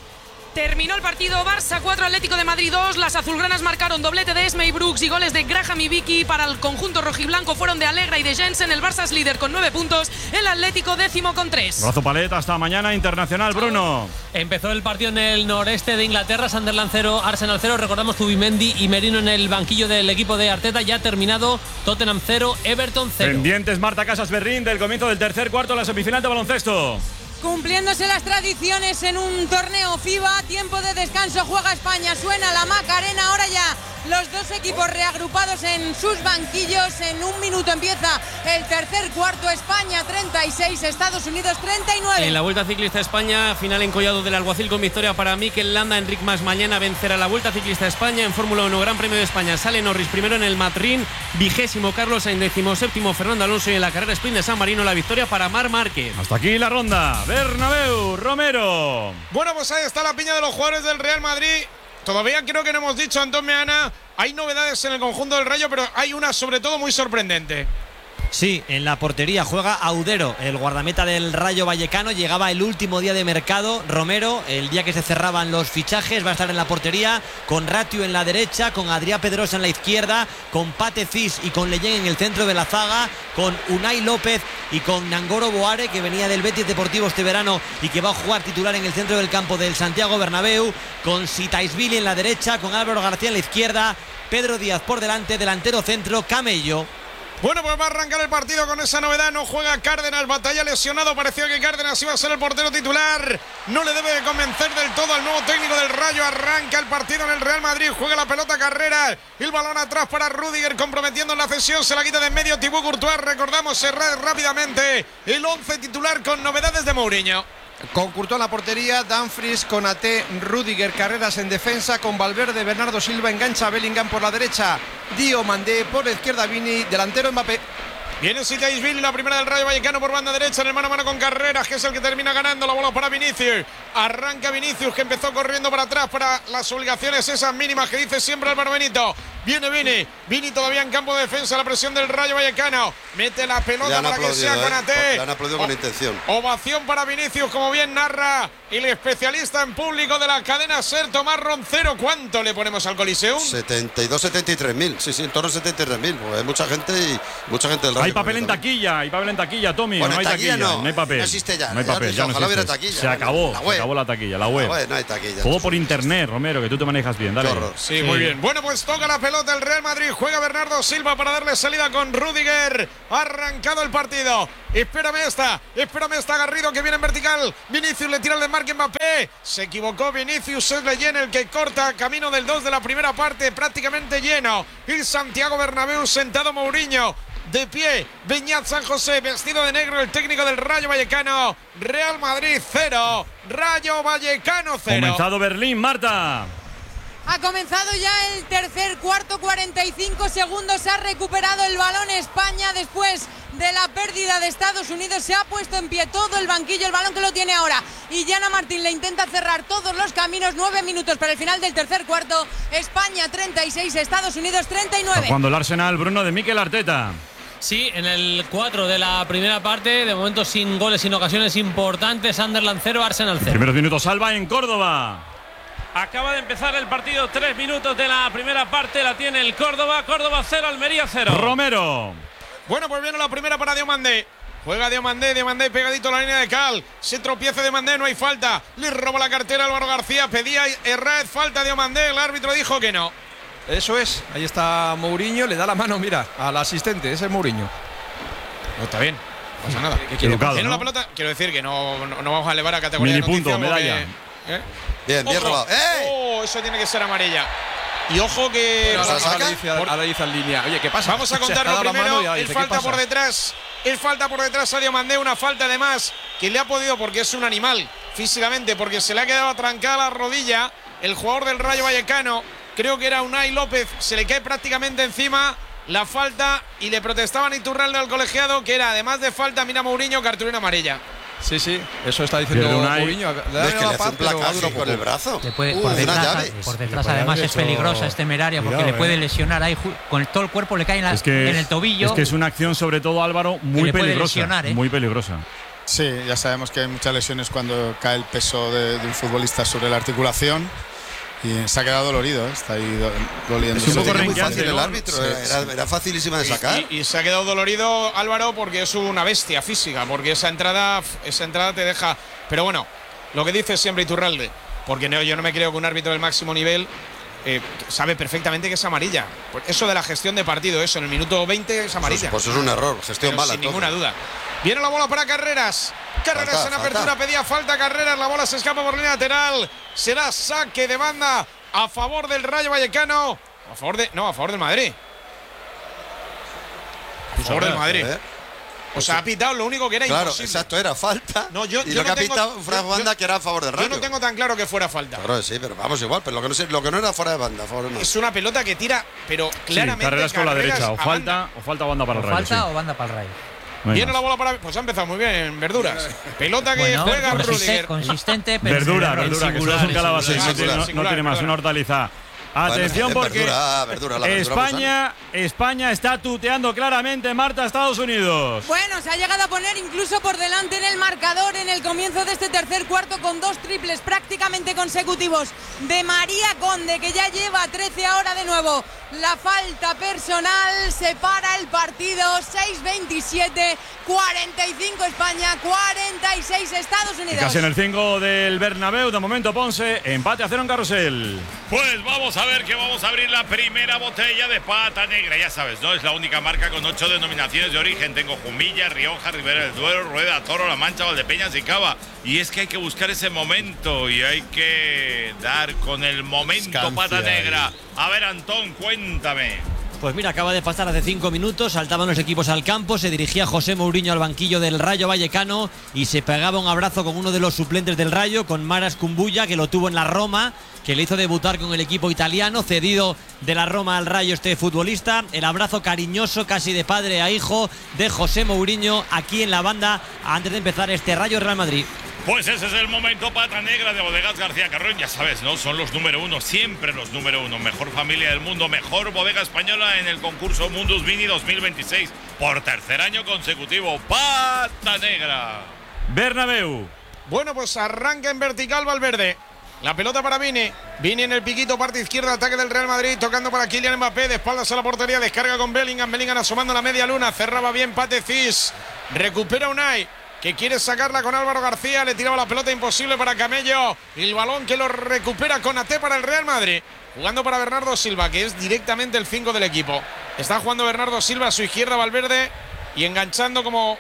Terminó el partido, Barça cuatro, Atlético de Madrid dos. Las azulgranas marcaron doblete de Esme y Brooks y goles de Graham y Vicky. Para el conjunto rojiblanco fueron de Alegra y de Jensen. El Barça es líder con nueve puntos, el Atlético décimo con tres. Brazo paleta, hasta mañana internacional, Bruno. Empezó el partido en el noreste de Inglaterra, Sunderland cero, Arsenal cero. Recordamos Zubimendi y Merino en el banquillo del equipo de Arteta. Ya ha terminado, Tottenham cero, Everton cero. Pendientes Marta Casas Berrín del comienzo del tercer cuarto de la semifinal de baloncesto. Cumpliéndose las tradiciones en un torneo FIBA, tiempo de descanso, juega España, suena la Macarena, ahora ya los dos equipos reagrupados en sus banquillos. En un minuto empieza el tercer cuarto. España treinta y seis, Estados Unidos treinta y nueve. En la Vuelta Ciclista España, final en Collado del Alguacil con victoria para Mikel Landa. Enric Mas mañana vencerá la Vuelta Ciclista España. En Fórmula uno, Gran Premio de España, sale Norris primero en el Matrín, vigésimo Carlos Sainz, decimoséptimo Fernando Alonso, y en la carrera sprint de San Marino la victoria para Marc Márquez. Hasta aquí la ronda. Bernabéu, Romero. Bueno, pues ahí está la piña de los jugadores del Real Madrid. Todavía creo que no hemos dicho, Antón Meana, hay novedades en el conjunto del Rayo, pero hay una sobre todo muy sorprendente. Sí, en la portería juega Audero, el guardameta del Rayo Vallecano. Llegaba el último día de mercado. Romero, el día que se cerraban los fichajes, va a estar en la portería con Ratio en la derecha, con Adrià Pedrosa en la izquierda, con Pate Cis y con Leyen en el centro de la zaga, con Unai López y con Nangoro Boare, que venía del Betis Deportivo este verano y que va a jugar titular en el centro del campo del Santiago Bernabéu, con Sitaisvili en la derecha, con Álvaro García en la izquierda, Pedro Díaz por delante, delantero centro, Camello. Bueno, pues va a arrancar el partido con esa novedad. No juega Cárdenas, batalla lesionado. Parecía que Cárdenas iba a ser el portero titular. No le debe de convencer del todo al nuevo técnico del Rayo. Arranca el partido en el Real Madrid. Juega la pelota Carrera. El balón atrás para Rüdiger, comprometiendo en la cesión. Se la quita de en medio Thibaut Courtois. Recordamos cerrar rápidamente el once titular con novedades de Mourinho. Con Courtois en la portería, Dumfries, Konaté, Rüdiger, Carreras en defensa, con Valverde, Bernardo Silva, engancha Bellingham por la derecha, Diomandé, por la izquierda Vini, delantero Mbappé. Viene Sitaisvili, la primera del Rayo Vallecano por banda derecha, en el mano a mano con Carreras, que es el que termina ganando. La bola para Vinicius. Arranca Vinicius, que empezó corriendo para atrás para las obligaciones esas mínimas que dice siempre Álvaro Benito. Viene Vini, Vini todavía en campo de defensa, la presión del Rayo Vallecano. Mete la pelota para que sea Konaté. Le han aplaudido con intención. Ovación para Vinicius, como bien narra el especialista en público de la cadena SER, Tomás Roncero. ¿Cuánto le ponemos al Coliseum? setenta y dos, setenta y tres mil. Sí, sí, en torno a setenta y tres mil. Pues hay mucha gente y mucha gente del Rayo. Hay papel en taquilla, hay papel en taquilla, Tommy. Bueno, no hay taquilla, taquilla, no. no hay papel. No existe ya. No hay papel, ya, ya no ojalá hubiera existe. taquilla. Se acabó, la se web. acabó la taquilla, la web. La web no hay taquilla. Todo por internet, Romero, que tú te manejas bien. Dale. Sí, sí, muy bien. Bueno, pues toca la pelota el Real Madrid. Juega Bernardo Silva para darle salida con Rüdiger. Ha arrancado el partido. Espérame esta, espérame esta Garrido, que viene en vertical. Vinicius le tira el desmarque Mbappé. Se equivocó Vinicius, es Leyen el que corta camino del dos de la primera parte, prácticamente lleno. Y Santiago Bernabéu sentado Mourinho. De pie, Beñat San José, vestido de negro, el técnico del Rayo Vallecano. Real Madrid cero, Rayo Vallecano cero. Comenzado Berlín, Marta. Ha comenzado ya el tercer cuarto, cuarenta y cinco segundos. Ha recuperado el balón España después de la pérdida de Estados Unidos. Se ha puesto en pie todo el banquillo, el balón que lo tiene ahora. Y Yana Martín le intenta cerrar todos los caminos. Nueve minutos para el final del tercer cuarto. España treinta y seis, Estados Unidos treinta y nueve. Cuando el Arsenal, Bruno, de Mikel Arteta. Sí, en el cuatro de la primera parte, de momento sin goles, sin ocasiones importantes. Sunderland cero, Arsenal cero. Primeros minutos, Alba en Córdoba. Acaba de empezar el partido, tres minutos de la primera parte, la tiene el Córdoba. Córdoba cero, Almería cero. Romero. Bueno, pues viene la primera para Diomandé. Juega Diomandé, Diomandé pegadito a la línea de cal. Se tropieza Diomandé, no hay falta. Le roba la cartera a Álvaro García. Pedía Herrez falta Diomandé. El árbitro dijo que no. Eso es, ahí está Mourinho, le da la mano, mira, al asistente, ese es Mourinho. No está bien, no pasa nada. ¿Qué quiere? Tiene ¿no? la pelota, quiero decir que no, no, no vamos a elevar a categoría Mini de noticia. punto, medalla. Porque, ¿eh? Bien, bien Ojo. robado. ¡Eh! Oh, eso tiene que ser amarilla. Y ojo que. Bueno, ahora, saca, ahora, dice, ahora dice en línea. Oye, ¿qué pasa? Vamos a contarlo primero. Él falta por detrás. Él falta por detrás a Diomandé. Una falta además que le ha podido, porque es un animal físicamente, porque se le ha quedado atrancada la rodilla. El jugador del Rayo Vallecano, creo que era Unai López, se le cae prácticamente encima la falta y le protestaban a Iturralde al colegiado, que era además de falta, mira Mourinho, cartulina amarilla. Sí, sí, eso está diciendo Mourinho. Es que le hace un placaje con el brazo. Le puede, uh, por detrás, llave. por detrás además es peligrosa, es temeraria, porque Cuidado, le puede eh. lesionar ahí con todo el cuerpo, le cae en, la, Es que, en el tobillo. Es que es una acción, sobre todo, Álvaro, muy le puede peligrosa. lesionar, ¿eh? Muy peligrosa. Sí, ya sabemos que hay muchas lesiones cuando cae el peso de, de un futbolista sobre la articulación. Y se ha quedado dolorido, ¿eh? Está ahí do, doliendo. Es un poco muy fácil el árbitro, Sí, era, sí. era facilísima de sacar. Y, y, y se ha quedado dolorido Álvaro porque es una bestia física, porque esa entrada, esa entrada te deja. Pero bueno, lo que dice siempre Iturralde, porque no, yo no me creo que un árbitro del máximo nivel eh, sabe perfectamente que es amarilla. Pues eso de la gestión de partido, eso en el minuto veinte es amarilla. Pues, pues es un error, gestión Pero mala. sin todo. ninguna duda. Viene la bola para Carreras. Carreras Falta, en apertura, falta. pedía falta Carreras, la bola se escapa por línea lateral. Será saque de banda a favor del Rayo Vallecano. A favor de. No, a favor del Madrid. A favor del Madrid. ¿Eh? O sea, ha pitado lo único que era Claro, imposible. exacto, era falta. No, yo, y yo lo no que tengo, ha pitado Fran yo- Banda yo- que era a favor del Rayo. Yo no tengo tan claro que fuera falta. Claro, sí, pero vamos igual, pero lo que no, sé- lo que no era fuera de banda, a favor del Madrid. Es una pelota que tira, pero claramente. Sí, Carreras con la derecha. O a falta, banda. o falta banda para el Rayo. ¿Falta sí. o banda para el Rayo? No hay Viene más. la bola para. Pues ha empezado muy bien, Verduras. Pelota que Bueno, juega consiste- Rüdiger. consistente, pero Verdura, en verdura, que singular, solo es un en calabacín, singular. no, tiene- no- no Singular, tiene más, claro. una hortaliza. Atención Bueno, porque verdura, verdura, la verdura España, España está tuteando claramente, Marta, a Estados Unidos. Bueno, se ha llegado a poner incluso por delante en el marcador en el comienzo de este tercer cuarto con dos triples prácticamente consecutivos de María Conde, que ya lleva trece ahora de nuevo. La falta personal separa el partido. Seis veintisiete, cuarenta y cinco España, cuarenta y seis Estados Y Unidos. casi en el cinco del Bernabéu, de momento Ponce, empate a cero en Carrusel. Pues vamos a ver que vamos a abrir la primera botella de Pata Negra. Ya sabes, ¿no? Es la única marca con ocho denominaciones de origen. Tengo Jumilla, Rioja, Ribera del Duero, Rueda, Toro, La Mancha, Valdepeñas y Cava. Y es que hay que buscar ese momento y hay que dar con el momento Escancia Pata Negra. A ver, Antón, cuéntame. Pues mira, acaba de pasar hace cinco minutos, saltaban los equipos al campo, se dirigía José Mourinho al banquillo del Rayo Vallecano y se pegaba un abrazo con uno de los suplentes del Rayo, con Maras Kumbulla, que lo tuvo en la Roma, que le hizo debutar con el equipo italiano, cedido de la Roma al Rayo este futbolista. El abrazo cariñoso, casi de padre a hijo, de José Mourinho aquí en la banda antes de empezar este Rayo Real Madrid. Pues ese es el momento Pata Negra de Bodegas García Carrón. Ya sabes, ¿no? Son los número uno, siempre los número uno. Mejor familia del mundo, mejor bodega española en el concurso Mundus Vini dos mil veintiséis. Por tercer año consecutivo, Pata Negra. Bernabéu. Bueno, pues arranca en vertical Valverde. La pelota para Vini. Vini en el piquito, parte izquierda, ataque del Real Madrid, tocando para Kylian Mbappé, de espaldas a la portería, descarga con Bellingham. Bellingham asomando la media luna, cerraba bien Pate Cis. Recupera Unai, que quiere sacarla con Álvaro García, le tiraba la pelota imposible para Camello, el balón que lo recupera Konaté para el Real Madrid, jugando para Bernardo Silva, que es directamente el cinco del equipo. Está jugando Bernardo Silva a su izquierda, Valverde, y enganchando como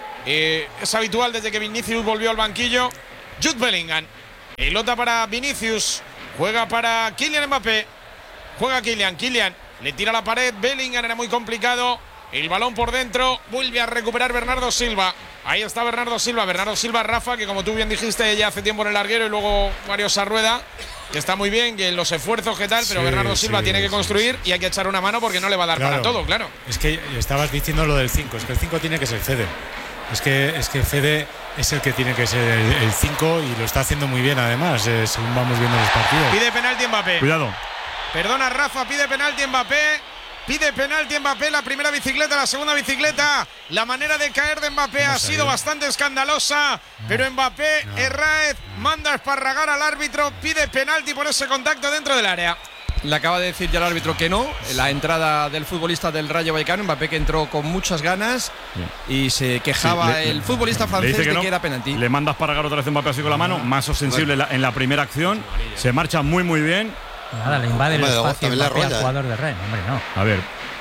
eh, es habitual desde que Vinicius volvió al banquillo, Jude Bellingham. Pelota para Vinicius, juega para Kylian Mbappé, juega Kylian, Kylian le tira a la pared, Bellingham, era muy complicado. El balón por dentro, vuelve a recuperar Bernardo Silva. Ahí está Bernardo Silva. Bernardo Silva, Rafa, que como tú bien dijiste ya hace tiempo en el larguero, y luego Mario Sarrueda, que está muy bien, que los esfuerzos que tal, pero sí, Bernardo Silva sí, tiene que construir sí. y hay que echar una mano porque no le va a dar claro, para todo, claro. Es que estabas diciendo lo del cinco, es que el cinco tiene que ser Fede. Es que, es que Fede es el que tiene que ser el cinco y lo está haciendo muy bien además, eh, según vamos viendo los partidos. Pide penalti Mbappé. Cuidado. Perdona Rafa, pide penalti Mbappé. Pide penalti Mbappé, la primera bicicleta, la segunda bicicleta. La manera de caer de Mbappé ha sido bastante escandalosa, no, pero Mbappé, no, Herráez, manda a esparragar al árbitro, pide penalti por ese contacto dentro del área. Le acaba de decir ya el árbitro que no, la entrada del futbolista del Rayo Vallecano, Mbappé, que entró con muchas ganas y se quejaba sí, le, el futbolista francés que de no, que era penalti. Le manda a esparragar otra vez Mbappé así con la mano, más sensible en la primera acción, se marcha muy muy bien. Nada, le invade el espacio al jugador de Rennes, hombre, no. A ver.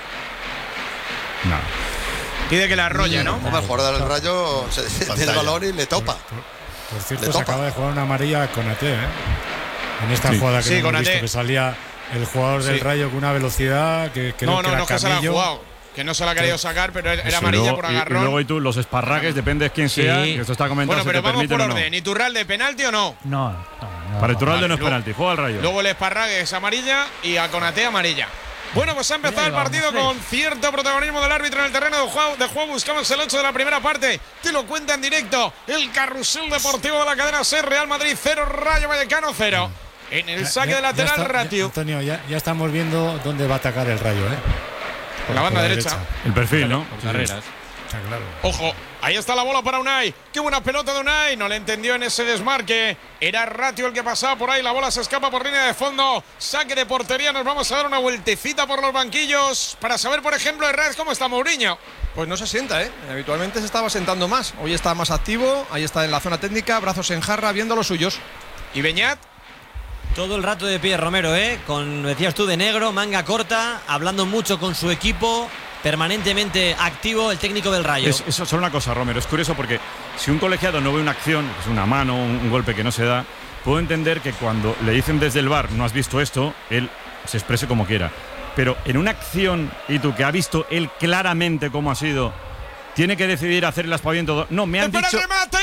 No. Pide que la arrolla, ¿no? Como el jugador del Rayo se tiene el balón y le topa. Por, por cierto, se acaba de jugar una amarilla con Konaté, ¿eh? En esta sí. jugada que sí, hemos visto que salía el jugador del sí. Rayo con una velocidad que creo no, no, que era no, que se la ha jugado. Que no se la ha querido sacar, pero era sí, amarilla luego, por agarrón. Y, y luego y tú, los esparraques, depende de quién sea, sí. que esto está comentando. Bueno, pero si te vamos por orden. No. ¿Iturralde penalti o no? No, no, no. Para Iturralde no es luego, penalti, juega al Rayo. Luego el esparrague es amarilla y a Konaté amarilla. Bueno, pues ha empezado el partido con cierto protagonismo del árbitro en el terreno de juego. De juego buscamos el ocho de la primera parte. Te lo cuenta en directo el carrusel deportivo de la cadena SER. Real Madrid cero, Rayo Vallecano cero. En el saque ya, de lateral, está, Ratio. Ya, Antonio, ya, ya estamos viendo dónde va a atacar el Rayo, ¿eh? Por la banda por la derecha. derecha. El perfil, ¿no? Por carreras. Está claro. Ojo, ahí está la bola para Unai. Qué buena pelota de Unai. No le entendió en ese desmarque. Era Ratio el que pasaba por ahí. La bola se escapa por línea de fondo. Saque de portería. Nos vamos a dar una vueltecita por los banquillos para saber, por ejemplo, Herrera, cómo está Mourinho. Pues no se sienta, ¿eh? Habitualmente se estaba sentando más. Hoy está más activo. Ahí está en la zona técnica, brazos en jarra, viendo los suyos. ¿Y Beñat? Todo el rato de pie Romero, ¿eh? Con, decías tú, de negro, manga corta, hablando mucho con su equipo, permanentemente activo el técnico del Rayo. Es, eso solo una cosa, Romero, es curioso porque si un colegiado no ve una acción, es una mano, un, un golpe que no se da, puedo entender que cuando le dicen desde el V A R no has visto esto, él se exprese como quiera. Pero en una acción, y tú que ha visto él claramente cómo ha sido, tiene que decidir hacer el aspaviento. No, me han ¡Espera dicho. El remate!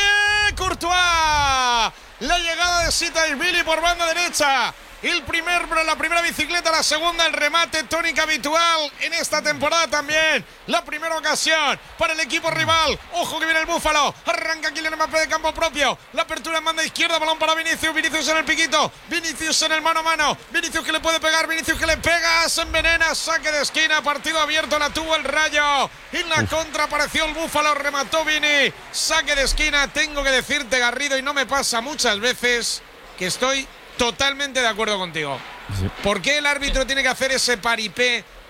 ¡Courtois! La llegada de Sitaishvili por banda derecha. El primer, la primera bicicleta, la segunda, el remate, tónica habitual en esta temporada también. La primera ocasión para el equipo rival. Ojo que viene el Búfalo. Arranca Kylian Mbappé de campo propio. La apertura en banda izquierda, balón para Vinicius. Vinicius en el piquito. Vinicius en el mano a mano. Vinicius que le puede pegar. Vinicius que le pega. Se envenena. Saque de esquina. Partido abierto. La tuvo el Rayo. En la Uf. contra apareció el Búfalo. Remató Vini. Saque de esquina. Tengo que decirte, Garrido, y no me pasa muchas veces, que estoy totalmente de acuerdo contigo. Sí. ¿Por qué el árbitro tiene que hacer ese paripé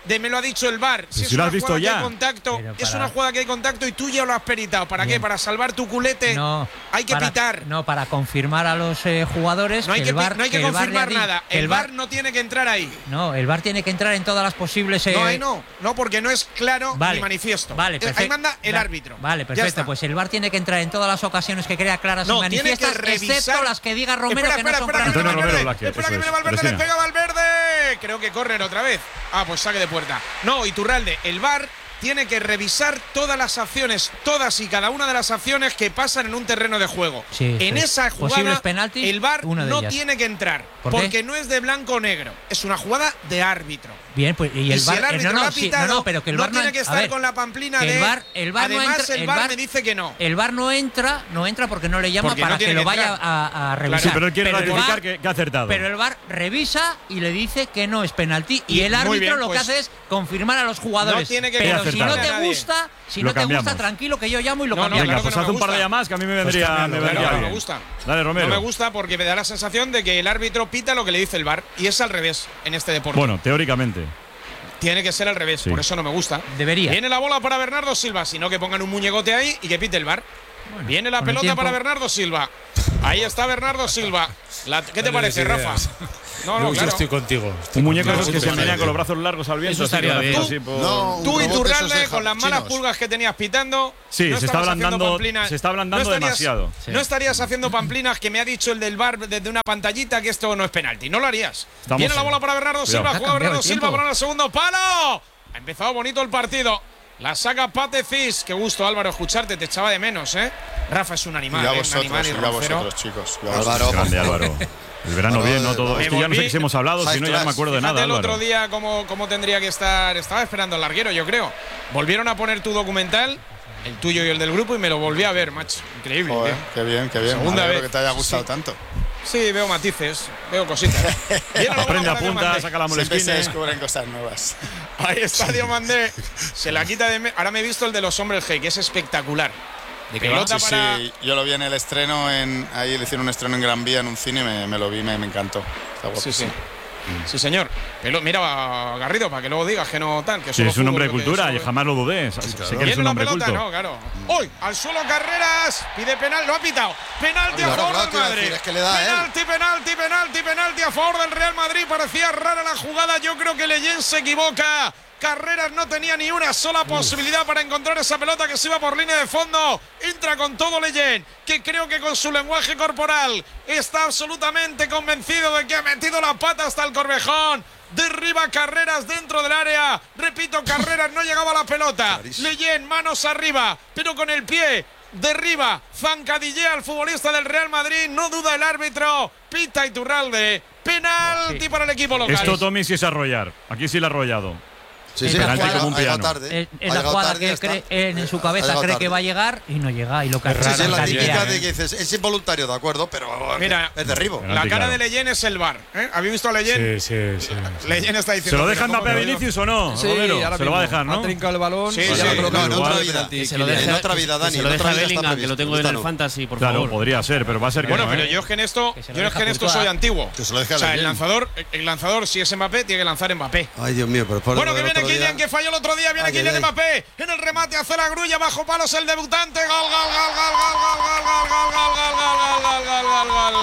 de me lo ha dicho el V A R. Si, si es lo una has visto jugada ya. que hay contacto, Pero es para- una jugada que hay contacto y tú ya lo has peritado. ¿Para Bien. qué? Para salvar tu culete. No, hay que para- pitar. No, para confirmar a los eh, jugadores No hay que que, el V A R pi- no hay que, el V A R le ha confirmar di- nada. que El el V A V A R R no tiene que entrar ahí. No, el V A R tiene que entrar en todas las posibles. eh, No, ahí no. No, porque no es claro Vale, ni manifiesto. Vale, Eh, perfecto. Ahí manda el Va- árbitro. Vale, Ya perfecto. está. Pues el V A R tiene que entrar en todas las ocasiones que crea claras No, y tiene que manifiestas, revisar. excepto las que diga Romero espera, que no espera, son espera, que claras. viene Antonio Romero Valverde. Blaque, Espera que eso viene es, Valverde, le Resina. pega Valverde. Creo que corren otra vez. Ah, pues saque de puerta. No, Iturralde, el V A R tiene que revisar todas las acciones, todas y cada una de las acciones que pasan en un terreno de juego. Sí, en sí. esa Posibles jugada, penaltis, el V A R una de no ellas. tiene que entrar. ¿Por qué? Porque no es de blanco o negro. Es una jugada de árbitro. Bien, pues y el si V A R el árbitro eh, no, lo no, ha sí, pitado, no, no, pero que el no V A R tiene que a estar ver, con la pamplina que de. el V A R, el V A R no Además, entra, el el V A R V A R me dice que no. El V A R no entra, no entra porque no le llama Porque para no tiene que lo que vaya entrar. a, a revisar. Sí, pero él quiere el ratificar V A R que, que ha acertado. Pero el V A R revisa y le dice que no es penalti. Y, Y el muy árbitro bien, lo pues, que hace es confirmar a los jugadores. no tiene que pero Que si no acertado. te Nadie. gusta, si Lo no te cambiamos. gusta, tranquilo que yo llamo y lo No, no, cambiamos. Venga, claro pues que no haz me un par de gusta. llamadas que a mí me Pues vendría, cámbialo, me claro, vendría no bien. me gusta. Dale, Romero. No me gusta porque me da la sensación de que el árbitro pita lo que le dice el V A R y es al revés en este deporte. Bueno, teóricamente. Tiene que ser al revés, Sí. por eso no me gusta. Debería. Viene la bola para Bernardo Silva, sino que pongan un muñecote ahí y que pite el V A R. Viene la con el pelota tiempo. para Bernardo Silva. Ahí está Bernardo Silva. La- ¿Qué te Dale parece, ideas. Rafa? No, Yo, no, yo claro. estoy contigo. estoy Un muñeco contigo. esos que se Siempre menea vale. con los brazos largos al viento. Eso así, estaría con las bien. así por- No, un Tú y robot de esos Turralde, de con las chinos. malas pulgas que tenías pitando. Sí, no se está estabas haciendo ablandando- pamplinas. se está ablandando estarías- demasiado. No estarías haciendo pamplinas que me ha dicho el del V A R desde una pantallita que esto no es penalti. No lo harías. Estamos Viene la en- bola para Bernardo Cuidado. Silva. Ha Juega cambiado Bernardo el Silva tiempo. para el segundo palo. Ha empezado bonito el partido. La saca Pate Cis. Qué gusto, Álvaro, escucharte. Te echaba de menos, ¿eh? Rafa es un animal, Y a ¿eh? Un vosotros, animal y y a roncero. vosotros, chicos. y a Álvaro, vosotros. Grande, Álvaro. El verano Álvaro, bien, ¿no? Todo. me Es que ya no sé volví- si hemos hablado, si no ya no me acuerdo de Fíjate nada, el otro Álvaro. día cómo, cómo tendría que estar. Estaba esperando al larguero, yo creo. Volvieron a poner tu documental, el tuyo y el del grupo, y me lo volví a ver, macho. Increíble. Joder, tío. qué bien, qué bien. Segunda Me alegro vez. que te haya Sí, gustado sí. tanto. Sí, veo matices, veo cositas. Viene la bola Aprende a para punta, Diomandé. saca la Siempre se molesquina. descubren cosas nuevas. Ahí está Diomandé. Se la quita de. me- Ahora me he visto el de los hombres G, que es espectacular. Pelota Sí, para. sí, yo lo vi en el estreno, en, ahí le hicieron un estreno en Gran Vía en un cine y me, me lo vi, me, me encantó. Está Sí, sí. guapísimo. Sí, señor. Pelo- mira, Garrido, para que luego digas que no tal. Que Sí, solo es un hombre de fútbol, lo que cultura solo- y jamás lo dudé. Sé que eres Viene un la hombre pelota, culto. no, claro. Hoy, al suelo Carreras, pide penal, lo ha pitado. Penalti a Claro, favor claro, del te iba a Madrid. decir, es que le da a él. penalti, penalti, penalti, penalti a favor del Real Madrid. Parecía rara la jugada. Yo creo que Leyen se equivoca. Carreras no tenía ni una sola posibilidad para encontrar esa pelota que se iba por línea de fondo. Entra con todo Leyen, que creo que con su lenguaje corporal está absolutamente convencido de que ha metido la pata hasta el Corvejón. Derriba Carreras dentro del área. Repito, Carreras no llegaba a la pelota. Leyen, manos arriba, pero con el pie. Derriba, zancadillea al futbolista del Real Madrid. No duda el árbitro. Pita Iturralde. Penalti para el equipo local. Esto, Tommy, sí es arrollar. Aquí sí lo ha arrollado. Sí, Es sí, la Penalti jugada- como un ha llegado piano. tarde. Es, es Ha la llegado jugada tarde, que ya está. cree, él en su Ha cabeza llegado cree tarde. que va a llegar y no llega. Y lo que Sí, sí, raro, la típica zancadillea. de que dices, es involuntario, de acuerdo, pero Mira, es derribo. La Penalti, cara claro. de Leyen es el V A R. ¿eh? ¿Habéis visto a Leyen? Sí, sí, sí. sí. Leyen está ¿Se diciendo. lo dejan ¿pero Mbappé a cómo lo digo? Vinicius o no? Sí, Romero? ahora Se lo va a mismo. dejar, ¿no? Ha trincado el balón. Sí, y sí, ya sí. lo coloca No, en en el otra lugar. vida. Que se lo En deja, otra vida, que Dani, se lo en deja otra vida está Bellingham, que previsto, lo tengo en esta el no. fantasy, por Claro, favor. podría ser, pero va a ser que Bueno, no, pero ¿eh? yo es que en esto, Que se lo yo es deja que en esto Courtois. soy antiguo. Que se lo deje a O sea, el Leyen. lanzador, el lanzador, si es Mbappé, tiene que lanzar Mbappé. Ay, Dios mío, pero por Bueno, lo que del viene otro Kylian, día- que falló el otro día. Viene Ay, Kylian ay, ay. Mbappé. En el remate hace la grulla, bajo palos el debutante. Gol, gol, gol, gol, gol, gol, gol, gol, gol, gol, gol, gol, gol, gol, gol,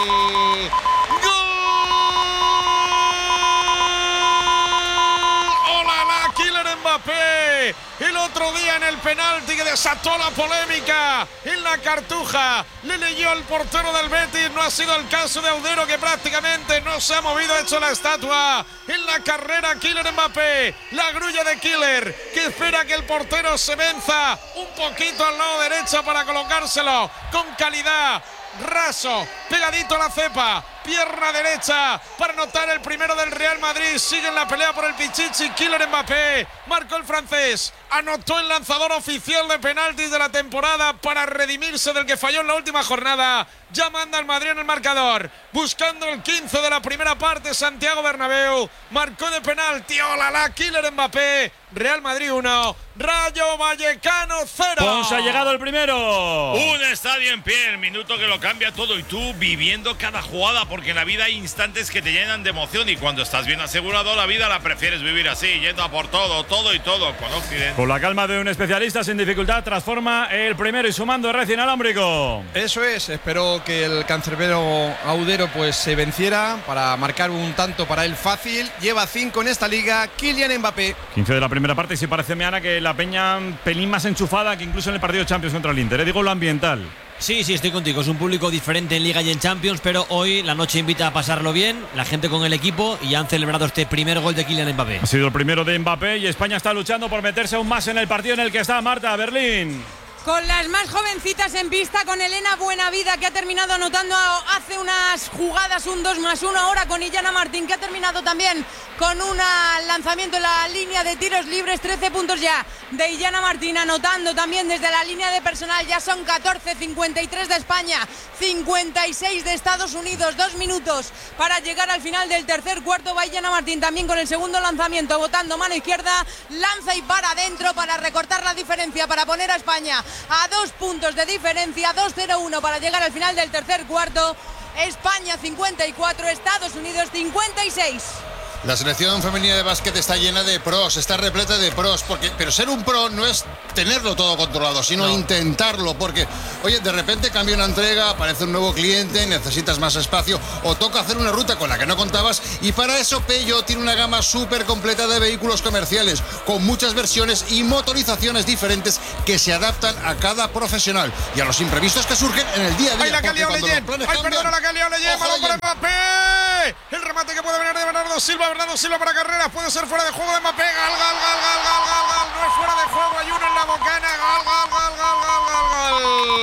gol. ¡Gol! ¡Hola, la Kylian Mbappé! El otro día en el penalti que desató la polémica en la Cartuja. Le leyó el portero del Betis. No ha sido el caso de Audero, que prácticamente no se ha movido, ha hecho la estatua. En la carrera, Kylian Mbappé. La grulla de Killer, que espera que el portero se venza un poquito al lado derecho para colocárselo con calidad. Raso, pegadito a la cepa, pierna derecha para anotar el primero del Real Madrid. Sigue en la pelea por el Pichichi. Kylian Mbappé marcó el francés, anotó el lanzador oficial de penaltis de la temporada para redimirse del que falló en la última jornada. Ya manda el Madrid en el marcador, buscando el quince de la primera parte. Santiago Bernabéu marcó de penalti. ¡Hola, la Kylian Mbappé! Real Madrid uno, Rayo Vallecano cero. Pons ha llegado el primero. Un estadio en pie, el minuto que lo cambia todo y tú viviendo cada jugada, porque porque en la vida hay instantes que te llenan de emoción y cuando estás bien asegurado, la vida la prefieres vivir así, yendo a por todo, todo y todo con Occident. Con la calma de un especialista sin dificultad, transforma el primero y sumando recién alámbrico. Eso es, espero que el cancerbero Audero pues se venciera para marcar un tanto para él fácil. Lleva cinco en esta liga, Kylian Mbappé. quince de la primera parte y sí parece, Meana, que la Peña un pelín más enchufada que incluso en el partido de Champions contra el Inter. ¿eh? Digo lo ambiental. Sí, sí, estoy contigo. Es un público diferente en Liga y en Champions, pero hoy la noche invita a pasarlo bien, la gente con el equipo, y han celebrado este primer gol de Kylian Mbappé. Ha sido el primero de Mbappé y España está luchando por meterse aún más en el partido en el que está Marta Berlín. Con las más jovencitas en pista, con Elena Buenavida, que ha terminado anotando hace unas jugadas un dos más uno, ahora con Illana Martín, que ha terminado también con un lanzamiento en la línea de tiros libres. Trece puntos ya de Illana Martín, anotando también desde la línea de personal. Ya son catorce, cincuenta y tres de España, cincuenta y seis de Estados Unidos. Dos minutos para llegar al final del tercer cuarto. Va Illana Martín también con el segundo lanzamiento, botando mano izquierda, lanza y para adentro para recortar la diferencia, para poner a España a dos puntos de diferencia. Dos cero uno para llegar al final del tercer cuarto. España cincuenta y cuatro, Estados Unidos cincuenta y seis. La selección femenina de básquet está llena de pros, está repleta de pros, porque, pero ser un pro no es tenerlo todo controlado, sino no. intentarlo, porque, oye, de repente cambia una entrega, aparece un nuevo cliente, necesitas más espacio, o toca hacer una ruta con la que no contabas, y para eso Peugeot tiene una gama súper completa de vehículos comerciales, con muchas versiones y motorizaciones diferentes que se adaptan a cada profesional y a los imprevistos que surgen en el día a día. ¡Ay, la que ha liado Leyen! ¡Ay, perdona, la que ha liado Leyen! ¡Balón para Mbappé! El remate que puede venir de Bernardo Silva. Bernardo Silva para Carreras, puede ser fuera de juego de Mbappé. Gal, gal, gal, gal, gal, gal, gal. No es fuera de juego, hay uno en la bocana. Gal, gal, gal, gal, gal, gal,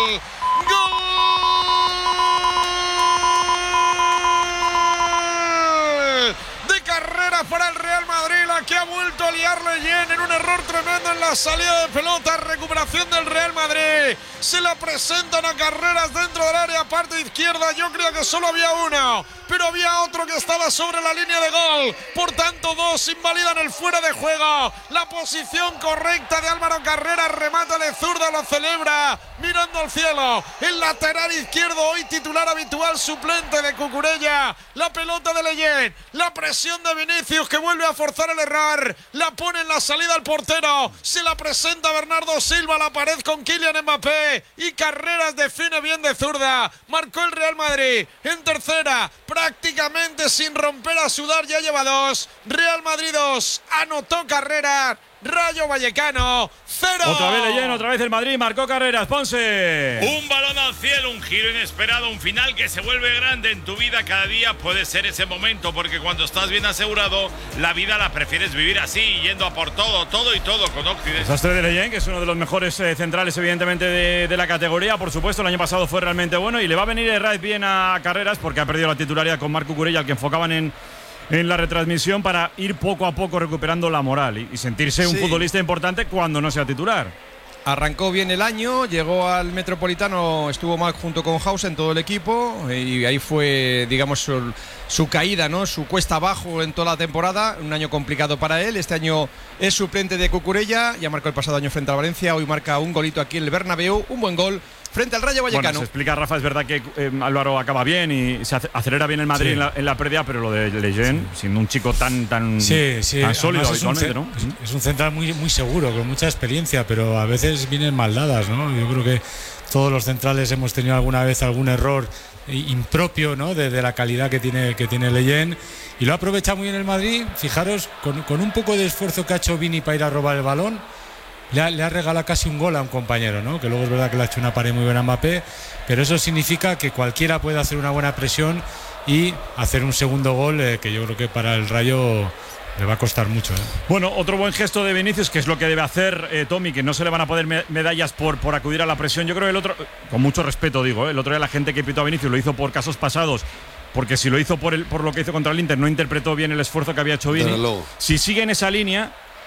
gal. Gol de Carreras para el Real Madrid, la que ha vuelto a liar Leyen en un error tremendo en la salida de pelota. Recuperación del Real Madrid. Se la presentan a Carreras dentro del área, parte izquierda. Yo creo que solo había uno, pero había otro que estaba sobre la línea de gol. Por tanto, dos invalidan el fuera de juego. La posición correcta de Álvaro Carreras. Remata de zurda, lo celebra mirando al cielo. El lateral izquierdo, hoy titular habitual, suplente de Cucurella. La pelota de Leyen. La presión de Vinicius, que vuelve a forzar el error. La pone en la salida al portero. Se la presenta Bernardo Silva a la pared con Kylian Mbappé. Y Carreras define bien de zurda. Marcó el Real Madrid en tercera, prácticamente sin romper a sudar. Ya lleva dos. Real Madrid dos. Anotó Carreras. Rayo Vallecano cero. Otra vez Leyen, otra vez el Madrid. Marcó Carreras. Ponce. Un balón al cielo, un giro inesperado, un final que se vuelve grande en tu vida. Cada día puede ser ese momento, porque cuando estás bien asegurado, la vida la prefieres vivir así, yendo a por todo, todo y todo con Occident. Desastre de Leyen, que es uno de los mejores eh, centrales, evidentemente, de, de la categoría. Por supuesto, el año pasado fue realmente bueno y le va a venir el Raid bien a Carreras, porque ha perdido la titularidad con Marc Cucurella, al que enfocaban en. en la retransmisión, para ir poco a poco recuperando la moral y, y sentirse sí. un futbolista importante cuando no sea titular. Arrancó bien el año, llegó al Metropolitano, estuvo mal junto con House en todo el equipo y ahí fue, digamos, su, su caída, ¿no? Su cuesta abajo en toda la temporada, un año complicado para él. Este año es suplente de Cucurella, ya marcó el pasado año frente al Valencia, hoy marca un golito aquí en el Bernabéu, un buen gol frente al Rayo Vallecano. Bueno, se explica, Rafa, es verdad que eh, Álvaro acaba bien y se acelera bien el Madrid sí. en, la, en la pérdida, pero lo de Leyen, sí. siendo un chico tan tan, sí, sí. tan sólido habitualmente, es ¿no? Es, es un central muy, muy seguro, con mucha experiencia, pero a veces vienen mal dadas, ¿no? Yo creo que todos los centrales hemos tenido alguna vez algún error impropio, ¿no? de, de la calidad que tiene, que tiene Leyen, y lo ha aprovechado muy bien el Madrid. Fijaros, con, con un poco de esfuerzo que ha hecho Vini para ir a robar el balón, Le ha, le ha regalado casi un gol a un compañero, ¿no? Que luego es verdad que le ha hecho una pared muy buena a Mbappé, pero eso significa que cualquiera puede hacer una buena presión y hacer un segundo gol, eh, que yo creo que para el Rayo le va a costar mucho, ¿eh? Bueno, otro buen gesto de Vinicius, que es lo que debe hacer eh, Tommy, que no se le van a poder me medallas por, por acudir a la presión. Yo creo que el otro, con mucho respeto digo, ¿eh? el otro día la gente que pitó a Vinicius lo hizo por casos pasados, porque si lo hizo por, el, por lo que hizo contra el Inter, no interpretó bien el esfuerzo que había hecho Vini. Si sigue en esa línea,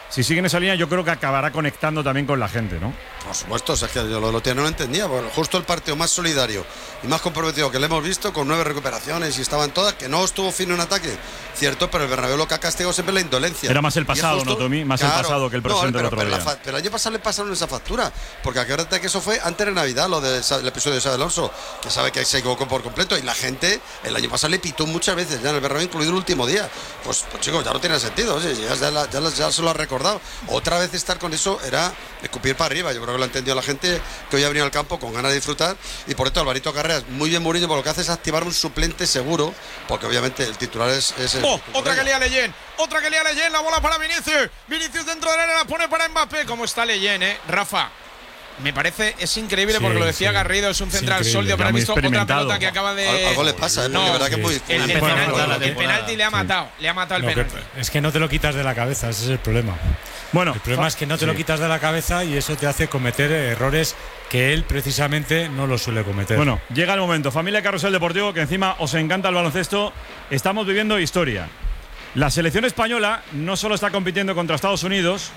si sigue en esa línea, yo creo que acabará conectando también con la gente, ¿no? Por supuesto, o sea, es que yo lo, lo no lo entendía. Bueno, justo el partido más solidario y más comprometido que le hemos visto, con nueve recuperaciones y estaban todas, que no estuvo fino en ataque. Cierto, pero el Bernabéu lo que ha castigado siempre la indolencia. Era más el pasado, justo, ¿no, Tommy? Más claro, el pasado que el presente no, pero, del otro pero, día. la, pero el año pasado le pasaron esa factura, porque acuérdate que eso fue antes de Navidad, lo del episodio de Xabi Alonso, que sabe que se equivocó por completo, y la gente el año pasado le pitó muchas veces ya en el Bernabéu, incluido el último día. Pues, pues chicos, ya no tiene sentido, oye, ya, ya, ya, ya, ya se lo ha recordado. Otra vez estar con eso era escupir para arriba. Yo creo que lo ha entendido la gente, que hoy ha venido al campo con ganas de disfrutar, y por esto Alvarito Carreras, muy bien Mourinho, porque lo que hace es activar un suplente seguro, porque obviamente el titular es, es el, oh, otra que lía Leyen, otra que lía Leyen, la bola para Vinicius, Vinicius dentro del área, la pone para Mbappé. ¿Cómo está Leyen, eh? Rafa, me parece, es increíble, sí, porque lo decía sí. Garrido, es un central sí, sólido, pero ha visto otra pelota que acaba de… Algo le pasa, ¿eh? No, de verdad que es muy… El, el, penalti, el penalti le ha matado, sí. le ha matado el no, penalti. Que, es que no te lo quitas de la cabeza, ese es el problema. Bueno, el problema es que no te sí. lo quitas de la cabeza y eso te hace cometer errores que él precisamente no lo suele cometer. Bueno, llega el momento. Familia Carrusel Deportivo, que encima os encanta el baloncesto, estamos viviendo historia. La selección española no solo está compitiendo contra Estados Unidos,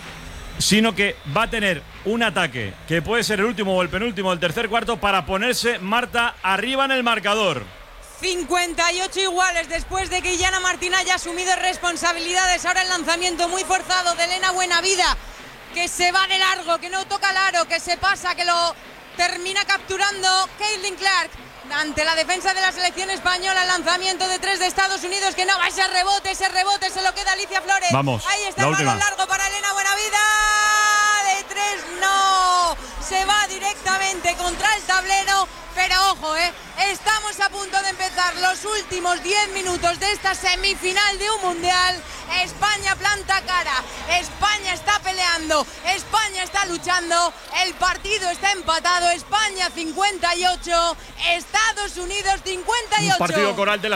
sino que va a tener un ataque que puede ser el último o el penúltimo del tercer cuarto para ponerse, Marta, arriba en el marcador. cincuenta y ocho iguales después de que Illana Martín haya asumido responsabilidades. Ahora el lanzamiento muy forzado de Elena Buenavida, que se va de largo, que no toca el aro, que se pasa, que lo termina capturando Caitlin Clark. Ante la defensa de la selección española, el lanzamiento de tres de Estados Unidos, que no va ese rebote, ese rebote se lo queda Alicia Flores. Vamos, ahí está la el balón última. largo para Elena Buenavida. De tres, no. Se va directamente contra el tablero. Pero ojo, eh, estamos a punto de empezar los últimos diez minutos de esta semifinal de un mundial. España planta cara, España está peleando, España está luchando, el partido está empatado, España cincuenta y ocho, Estados Unidos cincuenta y ocho. Un partido coral de la